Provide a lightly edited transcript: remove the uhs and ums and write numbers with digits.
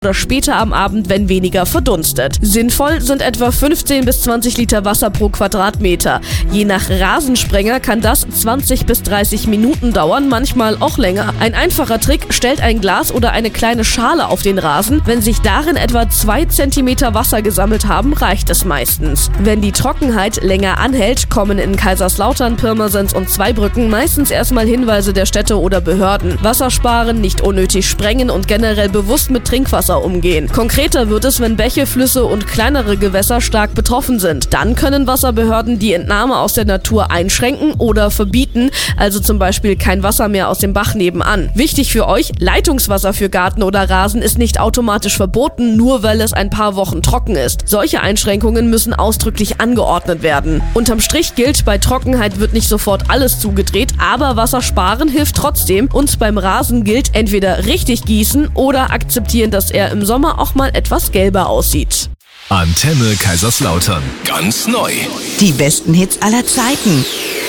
oder später am Abend, wenn weniger verdunstet. Sinnvoll sind etwa 15 bis 20 Liter Wasser pro Quadratmeter. Je nach Rasensprenger kann das 20 bis 30 Minuten dauern, manchmal auch länger. Ein einfacher Trick: stellt ein Glas oder eine kleine Schale auf den Rasen. Wenn sich darin etwa 2 cm Wasser gesammelt haben, reicht es meistens. Wenn die Trockenheit länger anhält, kommen in Kaiserslautern, Pirmasens und Zweibrücken meistens erstmal Hinweise der Städte oder Behörden. Wasser sparen, nicht unnötig sprengen und generell bewusst mit Trinkwasser umgehen. Konkreter wird es, wenn Bäche, Flüsse und kleinere Gewässer stark betroffen sind. Dann können Wasserbehörden die Entnahme aus der Natur einschränken oder verbieten, also zum Beispiel kein Wasser mehr aus dem Bach nebenan. Wichtig für euch: Leitungswasser für Garten oder Rasen ist nicht automatisch verboten, nur weil es ein paar Wochen trocken ist. Solche Einschränkungen müssen ausdrücklich angeordnet werden. Unterm Strich gilt: Bei Trockenheit wird nicht sofort alles zugedreht, aber Wasser sparen hilft trotzdem, und beim Rasen gilt: entweder richtig gießen oder akzeptieren, dass er im Sommer auch mal etwas gelber aussieht. Antenne Kaiserslautern. Ganz neu. Die besten Hits aller Zeiten.